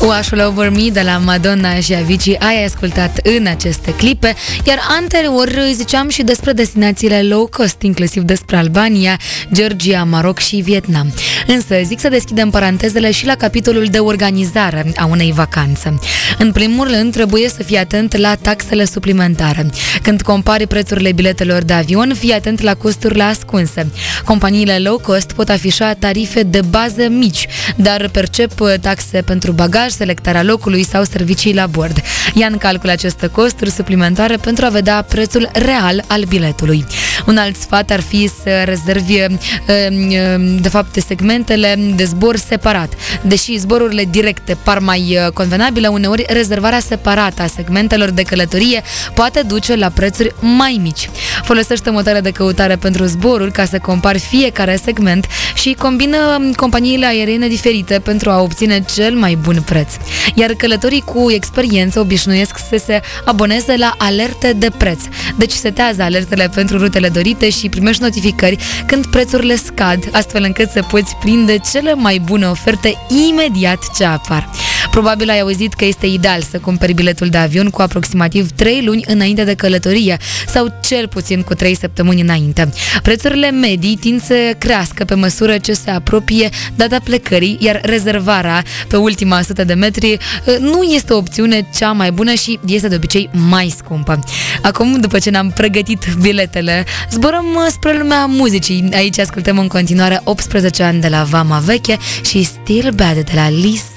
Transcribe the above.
Wash All Over Me de la Madonna și Avicii ai ascultat în aceste clipe, iar anterior ziceam și despre destinațiile low cost, inclusiv despre Albania, Georgia, Maroc și Vietnam. Însă zic să deschidem parantezele și la capitolul de organizare a unei vacanțe. În primul rând, trebuie să fii atent la taxele suplimentare. Când compari prețurile biletelor de avion, fii atent la costurile ascunse. Companiile low cost pot afișa tarife de bază mici, dar percep taxe pentru bagaj, selectarea locului sau servicii la bord. Ia în calcul aceste costuri suplimentare pentru a vedea prețul real al biletului. Un alt sfat ar fi să rezervi de fapt segmentele de zbor separat. Deși zborurile directe par mai convenabile, uneori rezervarea separată a segmentelor de călătorie poate duce la prețuri mai mici. Folosește motoare de căutare pentru zboruri ca să compari fiecare segment și combină companiile aeriene diferite pentru a obține cel mai bun preț. Iar călătorii cu experiență obișnuiesc să se aboneze la alerte de preț. Deci setează alertele pentru rutele dorite și primești notificări când prețurile scad, astfel încât să poți prinde cele mai bune oferte imediat ce apar. Probabil ai auzit că este ideal să cumperi biletul de avion cu aproximativ 3 luni înainte de călătorie sau cel puțin cu 3 săptămâni înainte. Prețurile medii tind să crească pe măsură ce se apropie data plecării, iar rezervarea pe ultima 100 de metri nu este o opțiune cea mai bună și este de obicei mai scumpă. Acum, după ce ne-am pregătit biletele, zburăm spre lumea muzicii. Aici ascultăm în continuare 18 ani de la Vama Veche și Still Bad de la Lisa.